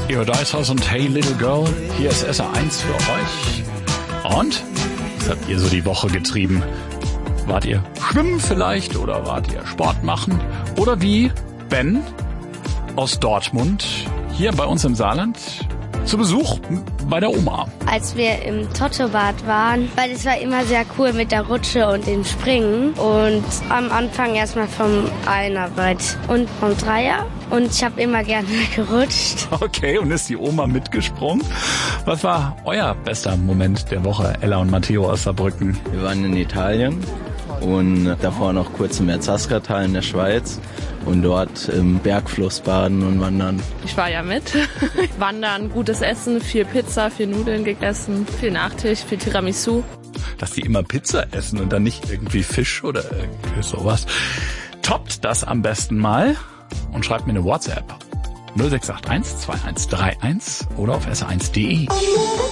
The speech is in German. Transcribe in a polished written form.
Ihr Dice House und Hey Little Girl, hier ist SR1 für euch. Und? Was habt ihr so die Woche getrieben? Wart ihr schwimmen vielleicht oder wart ihr Sport machen? Oder wie Ben aus Dortmund hier bei uns im Saarland zu Besuch bei der Oma. Als wir im Tottobad waren, weil es war immer sehr cool mit der Rutsche und dem Springen. Und am Anfang erstmal vom Einarbeit und vom Dreier. Und ich habe immer gerne gerutscht. Okay, und ist die Oma mitgesprungen? Was war euer bester Moment der Woche, Ella und Matteo aus Saarbrücken? Wir waren in Italien und davor noch kurz im Erzaskertal in der Schweiz. Und dort im Bergfluss baden und wandern. Ich war ja mit. Wandern, gutes Essen, viel Pizza, viel Nudeln gegessen, viel Nachtisch, viel Tiramisu. Dass die immer Pizza essen und dann nicht irgendwie Fisch oder irgendwie sowas. Toppt das am besten mal und schreibt mir eine WhatsApp. 0681 2131 oder auf sr1.de.